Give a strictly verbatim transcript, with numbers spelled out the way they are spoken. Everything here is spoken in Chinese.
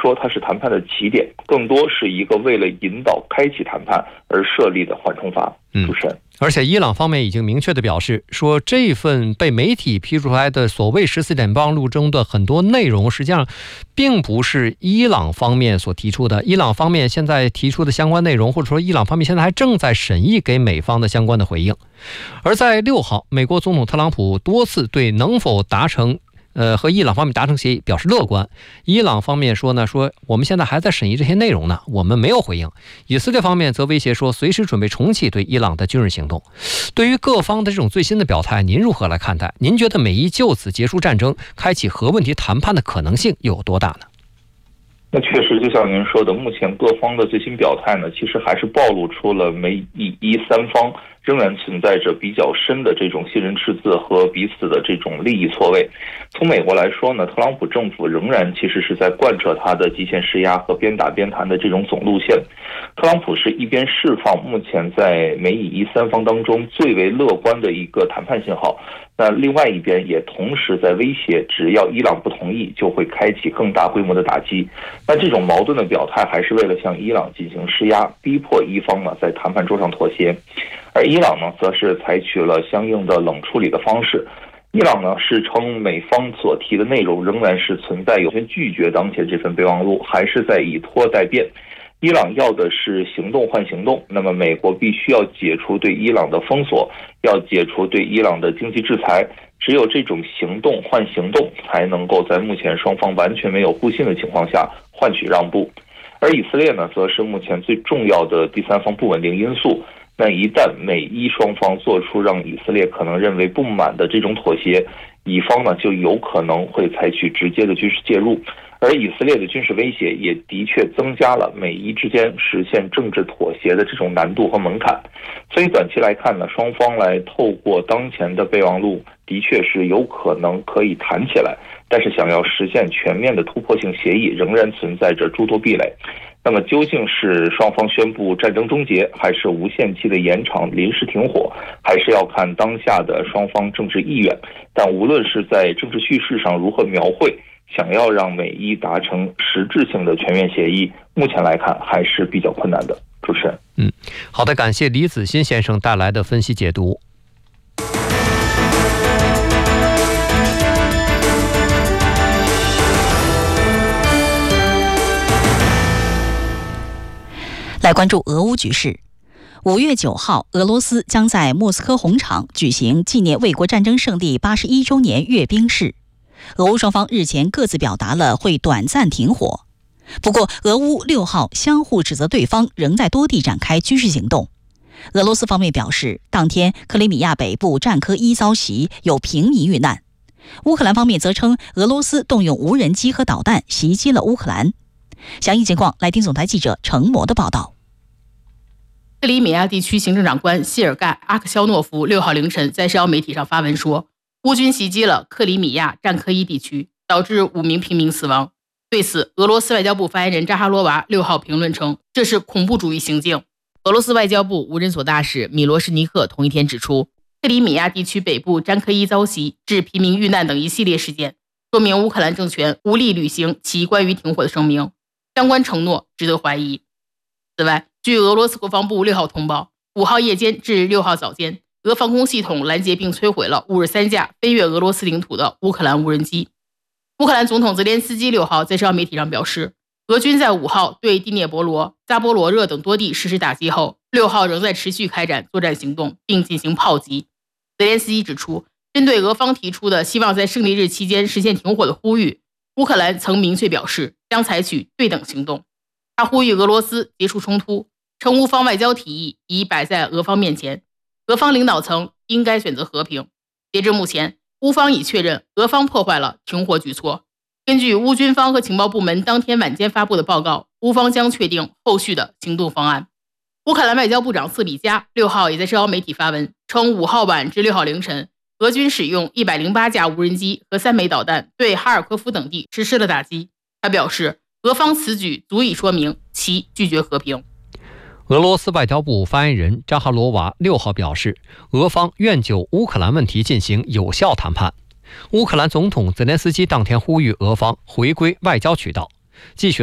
说它是谈判的起点，更多是一个为了引导开启谈判而设立的缓冲阀。主持人。 而且伊朗方面已经明确的表示说，这份被媒体披出来的所谓十四点备忘录中的很多内容，实际上并不是伊朗方面所提出的。伊朗方面现在提出的相关内容，或者说伊朗方面现在还正在审议给美方的相关的回应。而在六号，美国总统特朗普多次对能否达成呃，和伊朗方面达成协议表示乐观。伊朗方面说呢，说我们现在还在审议这些内容呢，我们没有回应。以色列方面则威胁说，随时准备重启对伊朗的军事行动。对于各方的这种最新的表态，您如何来看待？您觉得美伊就此结束战争，开启核问题谈判的可能性有多大呢？ 那确实，就像您说的，目前各方的最新表态呢，其实还是暴露出了美伊伊三方仍然存在着比较深的这种信任赤字和彼此的这种利益错位。从美国来说呢，特朗普政府仍然其实是在贯彻他的极限施压和边打边谈的这种总路线。特朗普是一边释放目前在美以伊三方当中最为乐观的一个谈判信号，那另外一边也同时在威胁，只要伊朗不同意，就会开启更大规模的打击。那这种矛盾的表态，还是为了向伊朗进行施压，逼迫伊方呢在谈判桌上妥协。而伊朗呢，则是采取了相应的冷处理的方式。伊朗呢是称美方所提的内容仍然是存在有权拒绝当前这份备忘录，还是在以拖代变。伊朗要的是行动换行动，那么美国必须要解除对伊朗的封锁，要解除对伊朗的经济制裁。只有这种行动换行动，才能够在目前双方完全没有互信的情况下换取让步。而以色列呢，则是目前最重要的第三方不稳定因素。那一旦美伊双方做出让以色列可能认为不满的这种妥协，以方呢就有可能会采取直接的军事介入。而以色列的军事威胁也的确增加了美伊之间实现政治妥协的这种难度和门槛。所以短期来看呢，双方来透过当前的备忘录的确是有可能可以谈起来，但是想要实现全面的突破性协议，仍然存在着诸多壁垒。那么究竟是双方宣布战争终结，还是无限期的延长临时停火，还是要看当下的双方政治意愿。但无论是在政治叙事上如何描绘，想要让美伊达成实质性的全面协议，目前来看还是比较困难的。主持人， 嗯，好的，感谢李子欣先生带来的分析解读。 来关注俄乌局势。五月九号，俄罗斯将在莫斯科红场举行纪念卫国战争胜利八十一周年阅兵式。俄乌双方日前各自表达了会短暂停火，不过俄乌六号相互指责对方仍在多地展开军事行动。俄罗斯方面表示，当天克里米亚北部战科一遭袭，有平民遇难。乌克兰方面则称，俄罗斯动用无人机和导弹袭击了乌克兰。详细情况，来听总台记者程模的报道。 克里米亚地区行政长官谢尔盖·阿克肖诺夫六号凌晨在社交媒体上发文说，乌军袭击了克里米亚战科一地区，导致五名平民死亡。对此，俄罗斯外交部发言人扎哈罗娃六号评论称，这是恐怖主义行径。俄罗斯外交部无人所大使米罗什尼克同一天指出，克里米亚地区北部战科一遭袭，致平民遇难等一系列事件，说明乌克兰政权无力履行其关于停火的声明，相关承诺值得怀疑。此外，据俄罗斯国防部六号通报，五号夜间至六号早间，俄防空系统拦截并摧毁了五十三架飞越俄罗斯领土的乌克兰无人机。乌克兰总统泽连斯基六号在社交媒体上表示，俄军在五号对第聂伯罗、扎波罗热等多地实施打击后，六号仍在持续开展作战行动，并进行炮击。泽连斯基指出，针对俄方提出的希望在胜利日期间实现停火的呼吁，乌克兰曾明确表示将采取对等行动。他呼吁俄罗斯结束冲突，称乌方外交提议已摆在俄方面前，俄方领导层应该选择和平。截至目前，乌方已确认俄方破坏了停火举措。根据乌军方和情报部门当天晚间发布的报告，乌方将确定后续的行动方案。乌克兰外交部长瑟比加六号也在社交媒体发文称，五号晚至六号凌晨，俄军使用一百零八架无人机和三枚导弹对哈尔科夫等地实施了打击。他表示，俄方此举足以说明其拒绝和平。 俄罗斯外交部发言人扎哈罗娃六号表示，俄方愿就乌克兰问题进行有效谈判。乌克兰总统泽连斯基当天呼吁俄方回归外交渠道，继续